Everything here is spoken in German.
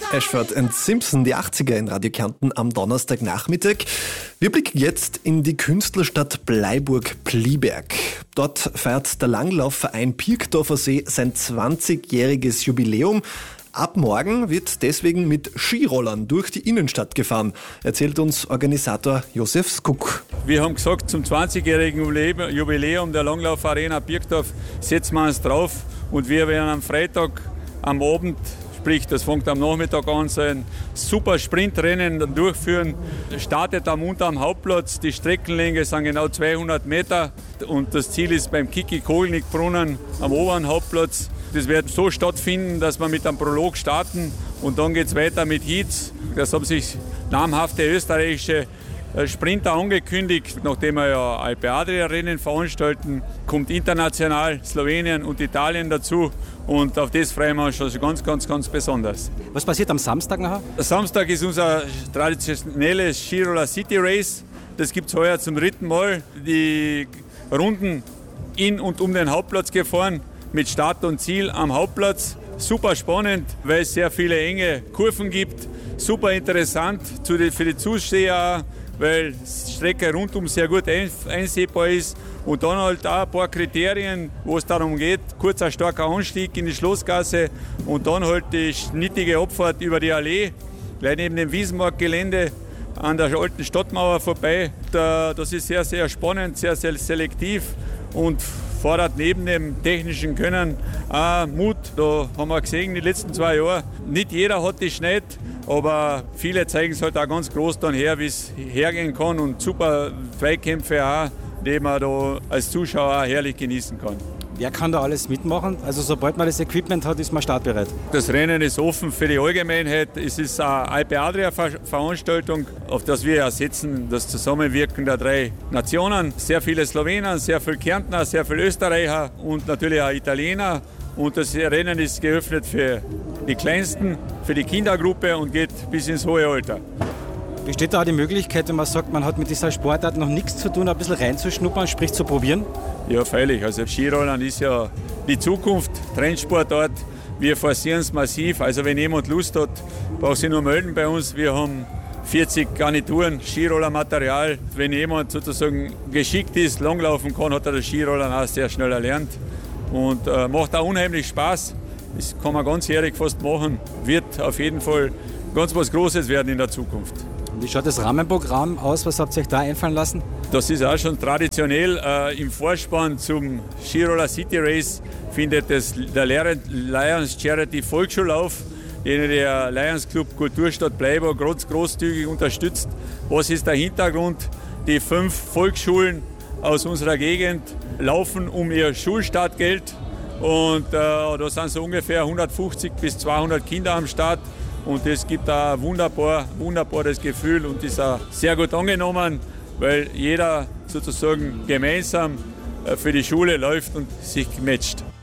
Ashford & Simpson, die 80er in Radio Kärnten am Donnerstagnachmittag. Wir blicken jetzt in die Künstlerstadt Bleiburg-Pliberg. Dort feiert der Langlaufverein Pirkdorfer See sein 20-jähriges Jubiläum. Ab morgen wird deswegen mit Skirollern durch die Innenstadt gefahren, erzählt uns Organisator Josef Skuk. Wir haben gesagt, zum 20-jährigen Jubiläum der Langlaufarena Pirkdorf setzen wir uns drauf und wir werden am Freitag am Abend, sprich das fängt am Nachmittag an, so ein super Sprintrennen durchführen. Startet am Hauptplatz, die Streckenlänge sind genau 200 Meter und das Ziel ist beim Kiki-Kohlnick-Brunnen am oberen Hauptplatz. Das wird so stattfinden, dass wir mit einem Prolog starten und dann geht es weiter mit Heats. Das haben sich namhafte österreichische Sprinter angekündigt. Nachdem wir ja Alpe Adria Rennen veranstalten, kommt international Slowenien und Italien dazu und auf das freuen wir uns schon ganz besonders. Was passiert am Samstag nachher? Samstag ist unser traditionelles Skiroller City Race. Das gibt es heuer zum 3. Mal. Die Runden in und um den Hauptplatz gefahren mit Start und Ziel am Hauptplatz. Super spannend, weil es sehr viele enge Kurven gibt. Super interessant für die Zuseher, weil die Strecke rundum sehr gut einsehbar ist. Und dann halt auch ein paar Kriterien, wo es darum geht. Kurzer, starker Anstieg in die Schlossgasse und dann halt die schnittige Abfahrt über die Allee, gleich neben dem Wiesenmarktgelände an der alten Stadtmauer vorbei. Das ist sehr, sehr spannend, sehr, sehr selektiv und fordert neben dem technischen Können auch Mut. Da haben wir gesehen, die letzten 2 Jahre, nicht jeder hat die Schneid, aber viele zeigen es halt auch ganz groß dann her, wie es hergehen kann und super Zweikämpfe auch, die man da als Zuschauer auch herrlich genießen kann. Wer kann da alles mitmachen? Also sobald man das Equipment hat, ist man startbereit. Das Rennen ist offen für die Allgemeinheit. Es ist eine Alpe Adria Veranstaltung, auf das wir setzen, das Zusammenwirken der 3 Nationen. Sehr viele Slowenen, sehr viele Kärntner, sehr viele Österreicher und natürlich auch Italiener. Und das Rennen ist geöffnet für die Kleinsten, für die Kindergruppe und geht bis ins hohe Alter. Besteht da auch die Möglichkeit, wenn man sagt, man hat mit dieser Sportart noch nichts zu tun, ein bisschen reinzuschnuppern, sprich zu probieren? Ja, freilich. Also Skirollern ist ja die Zukunft, Trendsportart. Wir forcieren es massiv. Also wenn jemand Lust hat, braucht sich nur melden bei uns. Wir haben 40 Garnituren, Skirollermaterial. Wenn jemand sozusagen geschickt ist, langlaufen kann, hat er das Skirollern auch sehr schnell erlernt. Und macht auch unheimlich Spaß. Das kann man ganzjährig fast machen. Wird auf jeden Fall ganz was Großes werden in der Zukunft. Wie schaut das Rahmenprogramm aus? Was habt ihr euch da einfallen lassen? Das ist auch schon traditionell. Im Vorspann zum Skiroller City Race findet der Lions Charity Volksschullauf, den der Lions Club Kulturstadt Bleiburg großzügig unterstützt. Was ist der Hintergrund? Die 5 Volksschulen aus unserer Gegend laufen um ihr Schulstartgeld und da sind so ungefähr 150 bis 200 Kinder am Start. Und das gibt ein wunderbares Gefühl und ist auch sehr gut angenommen, weil jeder sozusagen gemeinsam für die Schule läuft und sich matcht.